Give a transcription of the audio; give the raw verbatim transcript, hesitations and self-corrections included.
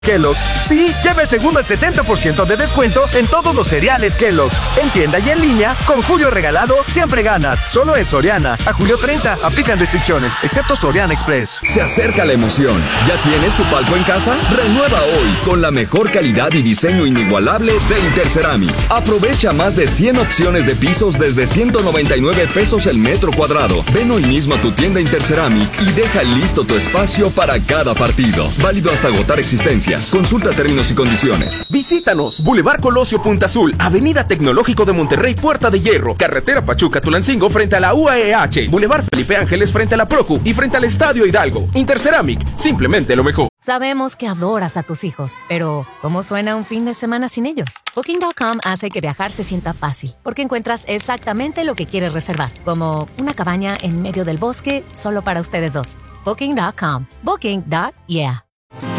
Kellogg's. Sí, lleva el segundo al setenta por ciento de descuento en todos los cereales Kellogg's. En tienda y en línea, con Julio Regalado, siempre ganas. Solo en Soriana. A julio treinta, aplican restricciones, excepto Soriana Express. Se acerca la emoción. ¿Ya tienes tu palco en casa? Renueva hoy con la mejor calidad y diseño inigualable de Interceramic. Aprovecha más de cien opciones de pisos desde ciento noventa y nueve pesos el metro cuadrado. Ven hoy mismo a tu tienda Interceramic y deja listo tu espacio para cada partido. Válido hasta agotar existencias. Consulta términos y condiciones. Visítanos, Boulevard Colosio Punta Azul, Avenida Tecnológico de Monterrey, Puerta de Hierro, Carretera Pachuca-Tulancingo frente a la U A E H, Boulevard Felipe Ángeles frente a la Procu y frente al Estadio Hidalgo. Interceramic, simplemente lo mejor. Sabemos que adoras a tus hijos, pero ¿cómo suena un fin de semana sin ellos? Booking punto com hace que viajar se sienta fácil, porque encuentras exactamente lo que quieres reservar, como una cabaña en medio del bosque solo para ustedes dos. Booking punto com. Booking. Yeah.